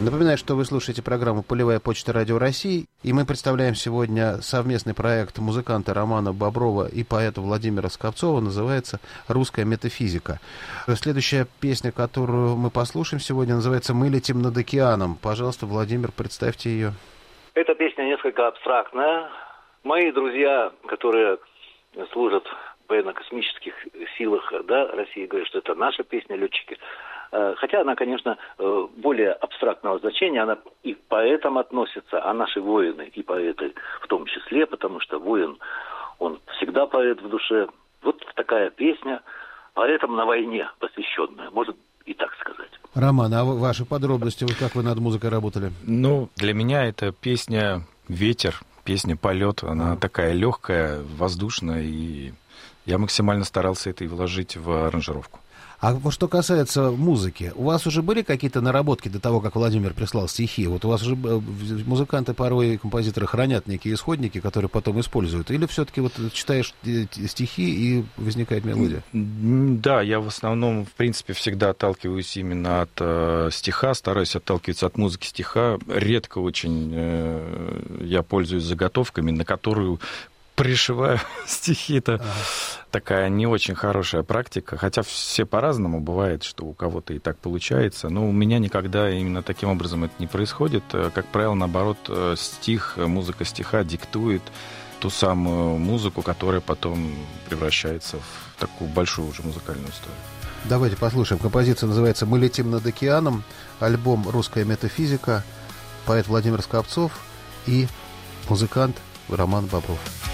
Напоминаю, что вы слушаете программу «Полевая почта Радио России», и мы представляем сегодня совместный проект музыканта Романа Боброва и поэта Владимира Скопцова, называется «Русская метафизика». Следующая песня, которую мы послушаем сегодня, называется «Мы летим над океаном». Пожалуйста, Владимир, представьте ее. Эта песня несколько абстрактная. Мои друзья, которые служат в военно-космических силах, да, России, говорят, что это наша песня, летчики. Хотя она, конечно, более абстрактного значения, она и к поэтам относится, а наши воины и поэты в том числе, потому что воин, он всегда поэт в душе. Вот такая песня поэтам на войне посвященная, может и так сказать. Роман, а ваши подробности, как вы над музыкой работали? Ну, для меня это песня «Ветер», песня «Полет». Она такая легкая, воздушная, и я максимально старался это и вложить в аранжировку. А вот что касается музыки, у вас уже были какие-то наработки до того, как Владимир прислал стихи? Вот у вас уже музыканты, порой композиторы хранят некие исходники, которые потом используют? Или все-таки вот читаешь стихи и возникает мелодия? Да, я в основном, в принципе, всегда отталкиваюсь именно от стиха, стараюсь отталкиваться от музыки стиха. Редко очень я пользуюсь заготовками, на которую пришиваю стихи-то. Такая не очень хорошая практика, хотя все по-разному, бывает, что у кого-то и так получается, но у меня никогда именно таким образом это не происходит. Как правило, наоборот, стих, музыка стиха диктует ту самую музыку, которая потом превращается в такую большую уже музыкальную историю. Давайте послушаем. Композиция называется «Мы летим над океаном», альбом «Русская метафизика», поэт Владимир Скопцов и музыкант Роман Бобров.